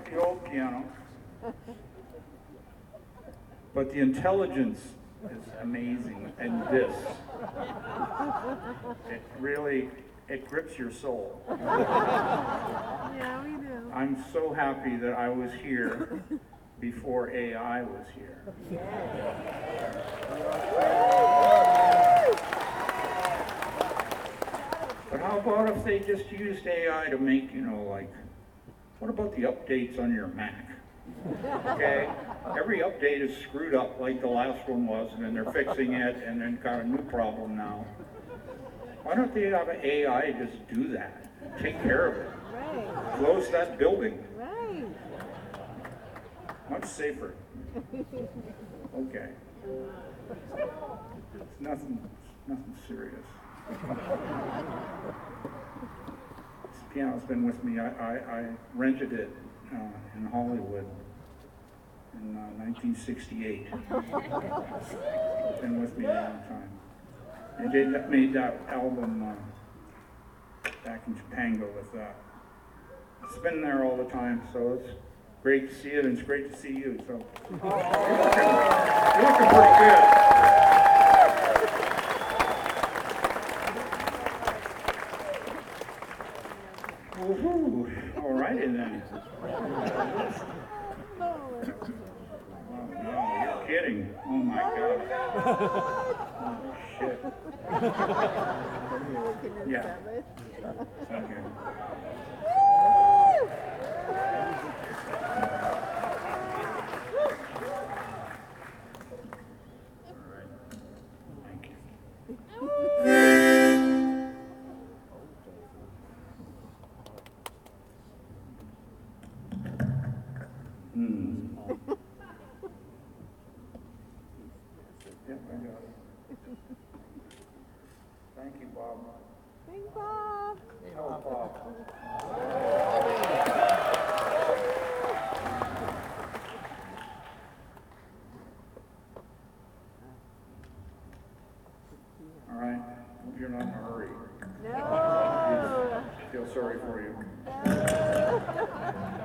like the old piano, but the intelligence is amazing. And this, it really, it grips your soul. Yeah, we do. I'm so happy that I was here before AI was here. But how about if they just used AI to make, like, what about the updates on your Mac? Okay, every update is screwed up like the last one was, and then they're fixing it, and then got a new problem now. Why don't they have an AI just do that? Take care of it. Right. Close that building. Right. Much safer. Okay. It's nothing serious. This piano's been with me. I rented it in Hollywood in 1968. It's been with me a long time. And they made that album back in Topanga with that. It's been there all the time, so it's great to see it, and it's great to see you. So you're looking pretty good. Woohoo! All righty then. Oh, no, you're kidding. Oh my God. Oh shit. Yeah. Okay. Yep, I got it. Thank you, Bob. Thanks, Bob. Oh, Bob. All right. Hope you're not in a hurry. No. I feel sorry for you. No.